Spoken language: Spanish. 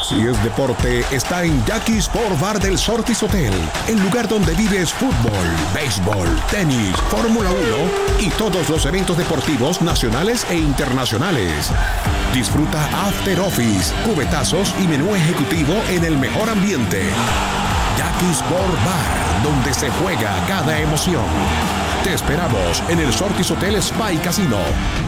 Si es deporte, está en Jackie Sport Bar del Sortis Hotel, el lugar donde vives fútbol, béisbol, tenis, Fórmula 1 y todos los eventos deportivos nacionales e internacionales. Disfruta After Office, cubetazos y menú ejecutivo en el mejor ambiente. Jackie Sport Bar, donde se juega cada emoción. Te esperamos en el Sortis Hotel Spa y Casino.